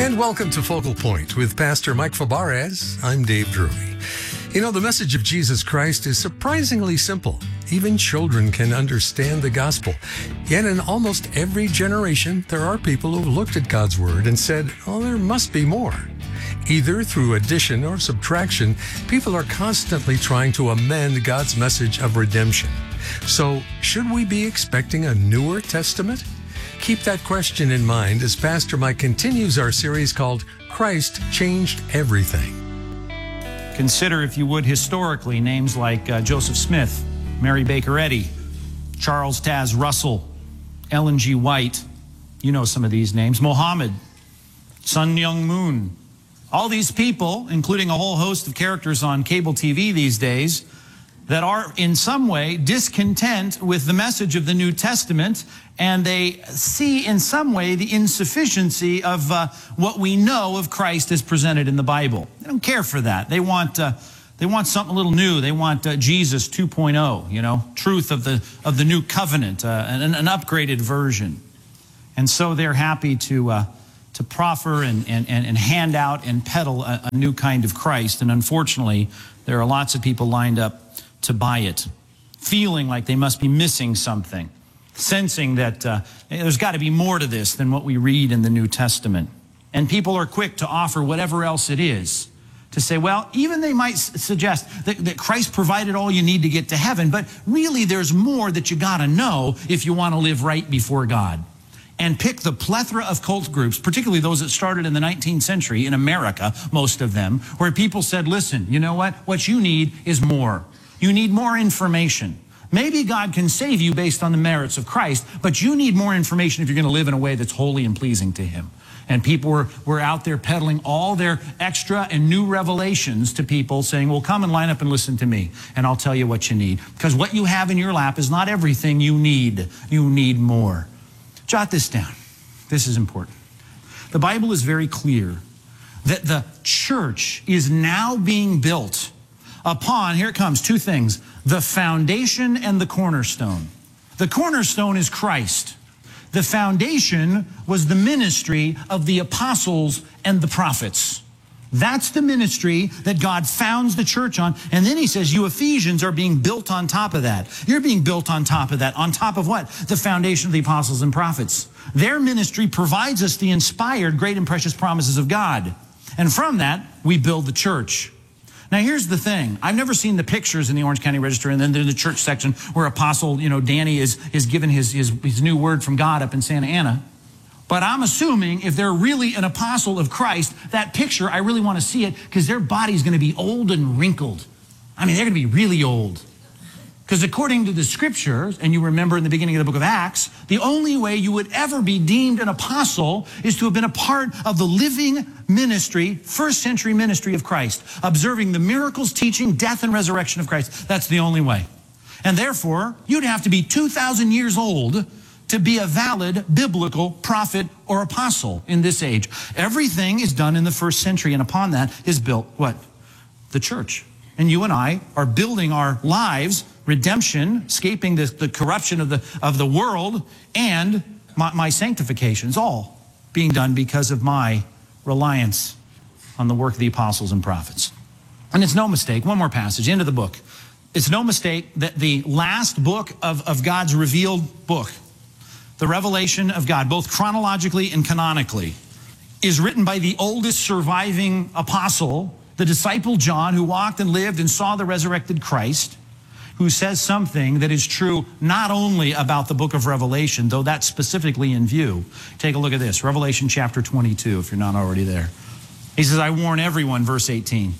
And welcome to Focal Point with Pastor Mike Fabarez. I'm Dave Drury. You know, the message of Jesus Christ is surprisingly simple. Even children can understand the gospel. Yet in almost every generation, there are people who looked at God's word and said, oh, there must be more. Either through addition or subtraction, people are constantly trying to amend God's message of redemption. So, should we be expecting a newer testament? Keep that question in mind as Pastor Mike continues our series called Christ Changed Everything. Consider, if you would, historically, names like Joseph Smith, Mary Baker Eddy, Charles Taz Russell, Ellen G. White. You know some of these names. Mohammed, Sun Myung Moon. All these people, including a whole host of characters on cable TV these days, that are in some way discontent with the message of the New Testament, and they see in some way the insufficiency of what we know of Christ as presented in the Bible. They don't care for that. They want something a little new. They want Jesus 2.0, you know, truth of the new covenant, an upgraded version. And so they're happy to proffer and hand out and peddle a new kind of Christ. And unfortunately, there are lots of people lined up to buy it, feeling like they must be missing something, sensing that there's got to be more to this than what we read in the New Testament. And people are quick to offer whatever else it is, to say, well, even they might suggest that Christ provided all you need to get to heaven, but really there's more that you got to know if you want to live right before God. And pick the plethora of cult groups, particularly those that started in the 19th century in America, most of them, where people said, listen, you know what? What you need is more. You need more information. Maybe God can save you based on the merits of Christ, but you need more information if you're going to live in a way that's holy and pleasing to Him. And people were out there peddling all their extra and new revelations to people, saying, well, come and line up and listen to me, and I'll tell you what you need. Because what you have in your lap is not everything you need. You need more. Jot this down. This is important. The Bible is very clear that the church is now being built upon, here it comes, two things, the foundation and the cornerstone. The cornerstone is Christ. The foundation was the ministry of the apostles and the prophets. That's the ministry that God founds the church on. And then he says, you Ephesians are being built on top of that. You're being built on top of that. On top of what? The foundation of the apostles and prophets. Their ministry provides us the inspired, great and precious promises of God. And from that, we build the church. Now, here's the thing. I've never seen the pictures in the Orange County Register and then in the church section where Apostle, Danny is given his new word from God up in Santa Ana. But I'm assuming if they're really an apostle of Christ, that picture, I really want to see it because their body's going to be old and wrinkled. I mean, they're going to be really old. Because according to the scriptures, and you remember in the beginning of the book of Acts, the only way you would ever be deemed an apostle is to have been a part of the living ministry, first century ministry of Christ, observing the miracles, teaching, death, and resurrection of Christ. That's the only way. And therefore, you'd have to be 2,000 years old to be a valid biblical prophet or apostle in this age. Everything is done in the first century, and upon that is built what? The church. And you and I are building our lives, redemption, escaping the corruption of the world, and my sanctifications, all being done because of my reliance on the work of the apostles and prophets. And it's no mistake, one more passage, end of the book. It's no mistake that the last book of God's revealed book, the revelation of God, both chronologically and canonically, is written by the oldest surviving apostle, the disciple John, who walked and lived and saw the resurrected Christ, who says something that is true not only about the book of Revelation, though that's specifically in view. Take a look at this, Revelation chapter 22, if you're not already there. He says, I warn everyone, verse 18,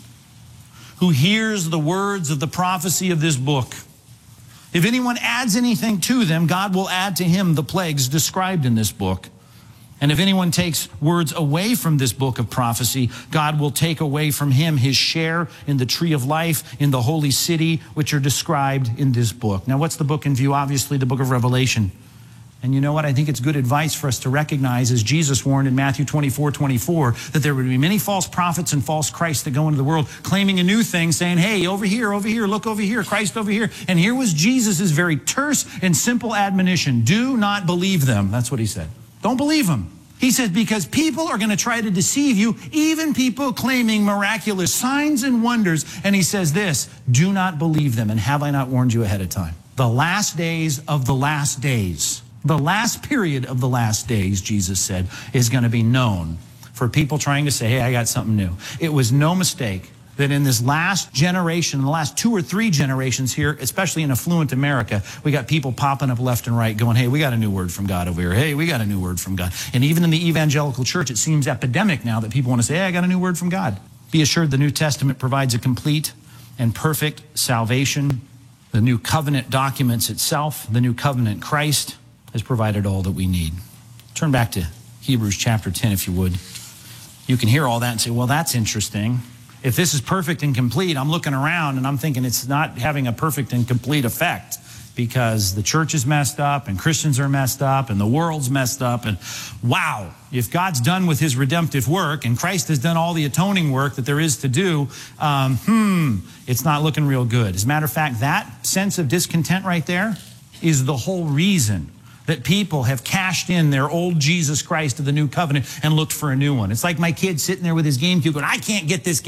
who hears the words of the prophecy of this book. If anyone adds anything to them, God will add to him the plagues described in this book. And if anyone takes words away from this book of prophecy, God will take away from him his share in the tree of life, in the holy city, which are described in this book. Now, what's the book in view? Obviously, the book of Revelation. And you know what? I think it's good advice for us to recognize, as Jesus warned in Matthew 24:24, that there would be many false prophets and false Christs that go into the world claiming a new thing, saying, hey, over here, look over here, Christ over here. And here was Jesus' very terse and simple admonition. Do not believe them. That's what he said. Don't believe them. He says, because people are going to try to deceive you, even people claiming miraculous signs and wonders. And he says this, do not believe them. And have I not warned you ahead of time? The last days of the last days, the last period of the last days, Jesus said, is going to be known for people trying to say, hey, I got something new. It was no mistake that in this last generation, in the last 2 or 3 generations here, especially in affluent America, we got people popping up left and right going, hey, we got a new word from God over here. Hey, we got a new word from God. And even in the evangelical church, it seems epidemic now that people want to say, hey, I got a new word from God. Be assured the New Testament provides a complete and perfect salvation. The new covenant documents itself. The new covenant Christ has provided all that we need. Turn back to Hebrews chapter 10, if you would. You can hear all that and say, well, that's interesting. If this is perfect and complete, I'm looking around and I'm thinking it's not having a perfect and complete effect because the church is messed up and Christians are messed up and the world's messed up. And wow, if God's done with his redemptive work and Christ has done all the atoning work that there is to do, it's not looking real good. As a matter of fact, that sense of discontent right there is the whole reason that people have cashed in their old Jesus Christ of the new covenant and looked for a new one. It's like my kid sitting there with his GameCube going, I can't get this game.